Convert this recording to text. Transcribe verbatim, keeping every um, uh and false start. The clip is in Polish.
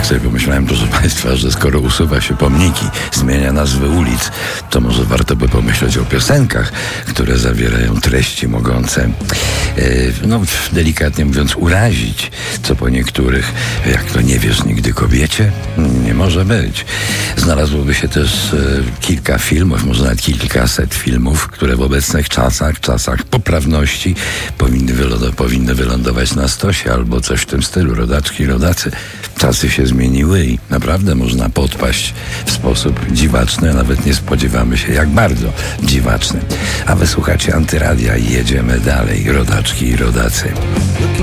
Tak sobie pomyślałem, proszę Państwa, że skoro usuwa się pomniki, zmienia nazwy ulic, to może warto by pomyśleć o piosenkach, które zawierają treści mogące, yy, no delikatnie mówiąc, urazić, co po niektórych, jak to nie wiesz nigdy kobiecie, nie może być. Znalazłoby się też yy, kilka filmów, może nawet kilkaset filmów, które w obecnych czasach, czasach poprawności powinny, wyląd- powinny wylądować na stosie albo coś w tym stylu. Rodaczki, rodacy, czasy się zmieniły i naprawdę można podpaść w sposób dziwaczny, a nawet nie spodziewamy się, jak bardzo dziwaczny. A wysłuchacie Antyradia i jedziemy dalej. Rodaczki i rodacy.